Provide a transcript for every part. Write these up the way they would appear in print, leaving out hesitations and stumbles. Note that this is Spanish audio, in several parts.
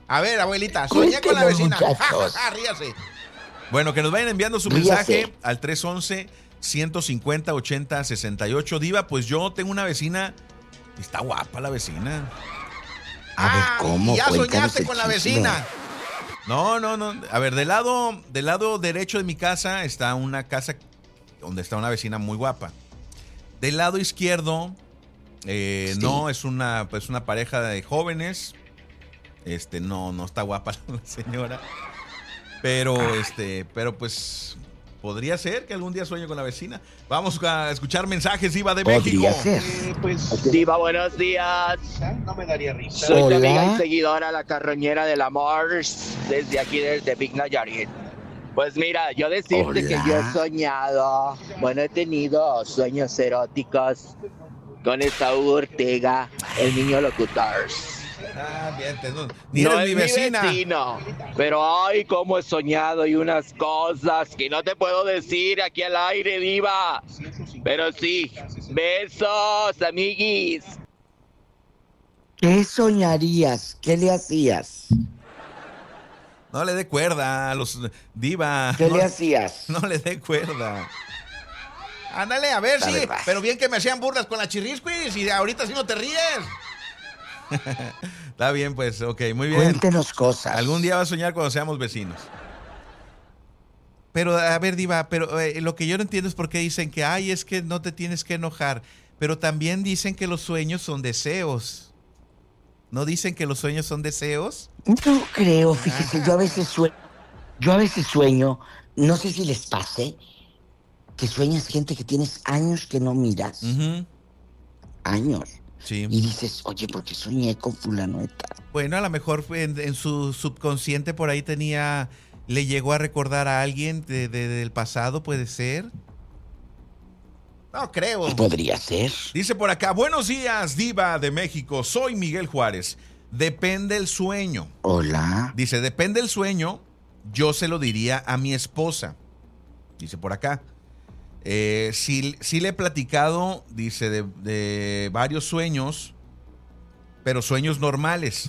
A ver, abuelita, soñé con la vecina. Ríase. Bueno, que nos vayan enviando su mensaje al 311-150-80-68. Diva, pues yo tengo una vecina. Está guapa la vecina. A ver, ¿cómo? Ya soñaste con la vecina. No. A ver, del lado derecho de mi casa está una casa donde está una vecina muy guapa. Del lado izquierdo, sí. No, es una pareja de jóvenes. No está guapa la señora. Pero pues podría ser que algún día sueñe con la vecina. Vamos a escuchar mensajes, Diva de México. Pues, Diva, buenos días. No me daría risa. Soy tu amiga y seguidora, la carroñera del amor, desde aquí, desde Big Nayarit. Pues mira, yo decirte que yo he soñado, he tenido sueños eróticos con Esaú Ortega, el niño locutor. Bien, no es mi vecina. Vecino, pero ay, cómo he soñado y unas cosas que no te puedo decir aquí al aire, Diva. Pero sí, besos, amiguis. ¿Qué soñarías? ¿Qué le hacías? No le dé cuerda a los Diva. ¿Qué le hacías? No le dé cuerda. Ándale, a ver, sí. Pero bien que me hacían burlas con la chirrisquis y ahorita sí no te ríes. Está bien, pues, ok, muy bien. Cuéntenos cosas. Algún día va a soñar cuando seamos vecinos. Pero, a ver, Diva, pero lo que yo no entiendo es por qué dicen que, es que no te tienes que enojar. Pero también dicen que los sueños son deseos. ¿No dicen que los sueños son deseos? No creo, fíjese, yo a veces sueño, no sé si les pase, que sueñas gente que tienes años que no miras. Uh-huh. Años. Sí. Y dices, oye, ¿por qué soñé con fulano de tal? Bueno, a lo mejor en su subconsciente por ahí le llegó a recordar a alguien del pasado, ¿puede ser? No creo. Podría ser. Dice por acá, buenos días, Diva de México, soy Miguel Juárez. Depende el sueño. Hola. Dice, depende el sueño, yo se lo diría a mi esposa. Dice por acá. Sí le he platicado, dice, de varios sueños, pero sueños normales.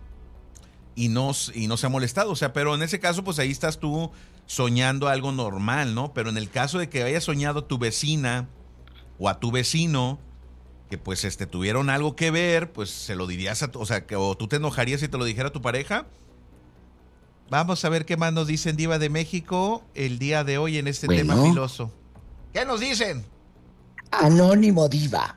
Y no se ha molestado. O sea, pero en ese caso, pues ahí estás tú soñando algo normal, ¿no? Pero en el caso de que hayas soñado a tu vecina o a tu vecino, que pues tuvieron algo que ver, pues se lo dirías o tú te enojarías si te lo dijera tu pareja. Vamos a ver qué más nos dicen, Diva de México, el día de hoy en este tema filoso. ¿Qué nos dicen? Anónimo, Diva.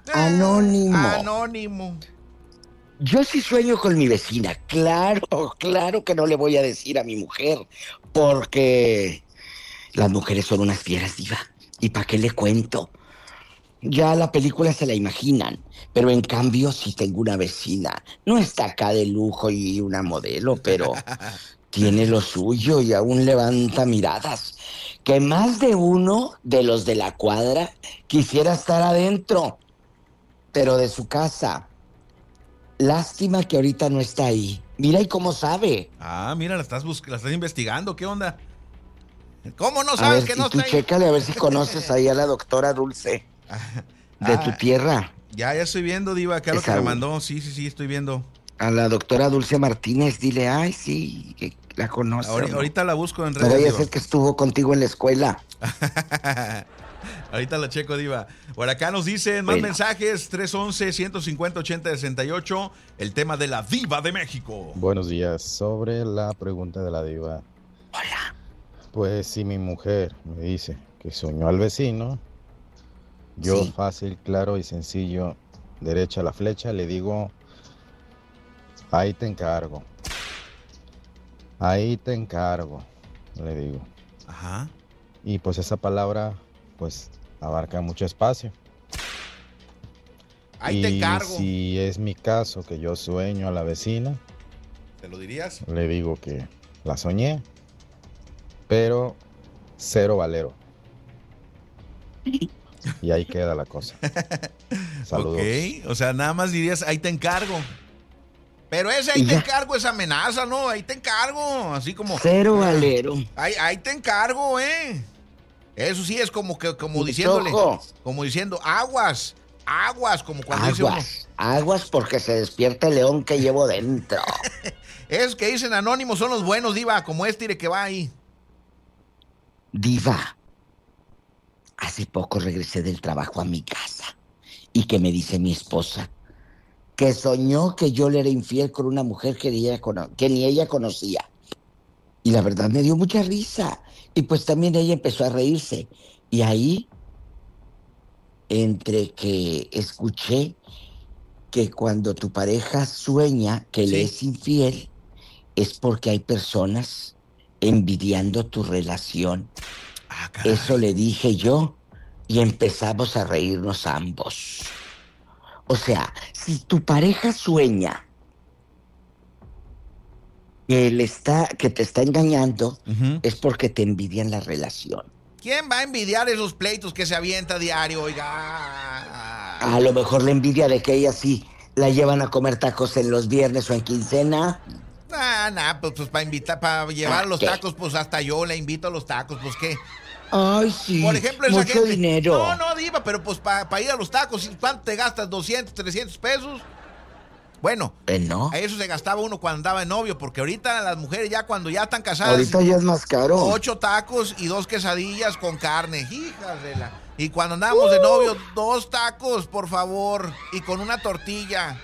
Anónimo. Yo sí sueño con mi vecina. Claro que no le voy a decir a mi mujer, porque las mujeres son unas fieras, Diva. ¿Y para qué le cuento? Ya la película se la imaginan, pero en cambio sí tengo una vecina. No está acá de lujo y una modelo, pero tiene lo suyo y aún levanta miradas. Que más de uno de los de la cuadra quisiera estar adentro, pero de su casa. Lástima que ahorita no está ahí. Mira y cómo sabe. Mira, la estás investigando. ¿Qué onda? ¿Cómo no sabes que no está ahí? Chécale a ver si conoces ahí a la doctora Dulce de tu tierra. Ya estoy viendo, Diva, acá lo que me mandó. Sí, estoy viendo. A la doctora Dulce Martínez, dile, sí, que la conoce. Ahorita la busco en redes. No vaya a ser que estuvo contigo en la escuela. Ahorita la checo, Diva. Por acá nos dicen más mensajes, 311-150-80-68, el tema de la Diva de México. Buenos días, sobre la pregunta de la Diva. Hola. Pues si mi mujer me dice que soñó al vecino, yo fácil, claro y sencillo, derecha la flecha, le digo, ahí te encargo, le digo. Ajá. Y pues esa palabra, pues, abarca mucho espacio. Ahí te encargo. Si es mi caso que yo sueño a la vecina, ¿te lo dirías? Le digo que la soñé, pero cero valero. Y ahí queda la cosa. Saludos. Ok, o sea, nada más dirías, ahí te encargo. Pero ese ahí te encargo es amenaza, ¿no? Ahí te encargo, así como... Cero valero. Ahí te encargo, Eso sí es como diciéndole, como diciendo, aguas, como cuando dice uno. Aguas porque se despierta el león que llevo dentro. Esos que dicen anónimos son los buenos, Diva, como este que va ahí. Diva, hace poco regresé del trabajo a mi casa. ¿Y qué me dice mi esposa? Que soñó que yo le era infiel con una mujer que ni ella conocía. Y la verdad me dio mucha risa. Y pues también ella empezó a reírse. Y ahí, entre que escuché que cuando tu pareja sueña que le es infiel, es porque hay personas envidiando tu relación. Eso le dije yo y empezamos a reírnos ambos. O sea, si tu pareja sueña que te está engañando, es porque te envidian la relación. ¿Quién va a envidiar esos pleitos que se avienta a diario, oiga? A lo mejor la envidia de que ella sí la llevan a comer tacos en los viernes o en quincena. Pues para llevar los tacos, pues hasta yo le invito a los tacos, pues ¿qué? Ay, sí, por ejemplo, esa mucho gente, dinero. No, Diva, pero pues para ir a los tacos, ¿cuánto te gastas? ¿200, 300 pesos? Bueno, ¿no? a eso se gastaba uno cuando andaba de novio, porque ahorita las mujeres ya cuando ya están casadas... Ahorita ya es más caro. 8 tacos y 2 quesadillas con carne, hijas de la... Y cuando andábamos de novio, 2 tacos, por favor, y con una tortilla.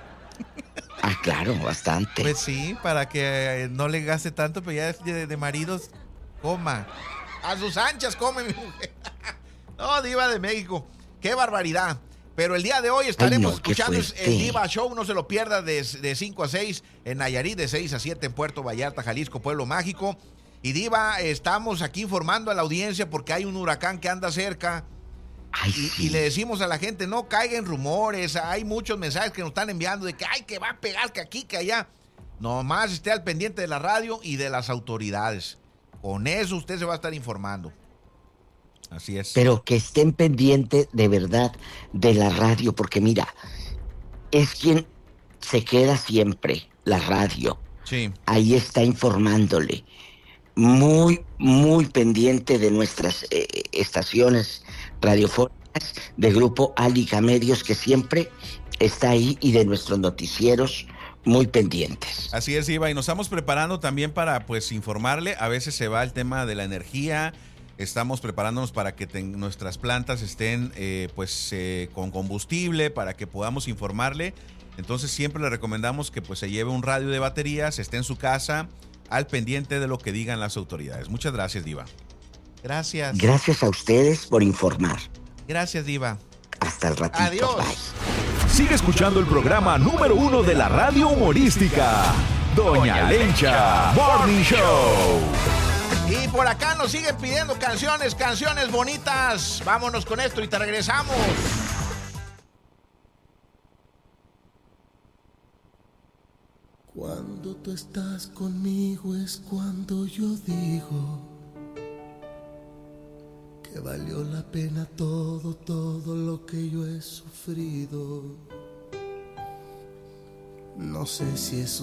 Ah, claro, bastante. Pues sí, para que no le gaste tanto, pero ya de maridos, coma. A sus anchas come mi mujer. No, Diva de México, qué barbaridad. Pero el día de hoy estaremos escuchando el Diva Show, no se lo pierda, de 5 a 6 en Nayarit, de 6 a 7 en Puerto Vallarta, Jalisco, Pueblo Mágico. Y Diva, estamos aquí informando a la audiencia porque hay un huracán que anda cerca. Y le decimos a la gente, no caiga en rumores. Hay muchos mensajes que nos están enviando de que ay, que va a pegar, que aquí, que allá. Nomás esté al pendiente de la radio y de las autoridades. Con eso usted se va a estar informando. Así es. Pero que estén pendientes de verdad de la radio, porque mira, es quien se queda siempre, la radio. Sí. Ahí está informándole. Muy, muy pendiente de nuestras estaciones radiofónicas, de Grupo Álica Medios, que siempre está ahí, y de nuestros noticieros muy pendientes. Así es, Iva, y nos estamos preparando también para pues informarle. A veces se va el tema de la energía. Estamos preparándonos para que nuestras plantas estén con combustible, para que podamos informarle. Entonces siempre le recomendamos que pues se lleve un radio de baterías, esté en su casa al pendiente de lo que digan las autoridades. Muchas gracias, Diva. Gracias. Gracias a ustedes por informar. Gracias, Diva. Hasta el ratito. Adiós. Bye. Sigue escuchando el programa número 1 de la radio humorística, Doña Lencha Morning Show. Y por acá nos siguen pidiendo canciones bonitas. Vámonos con esto y te regresamos. Cuando tú estás conmigo es cuando yo digo que valió la pena todo lo que yo he sufrido. No sé si es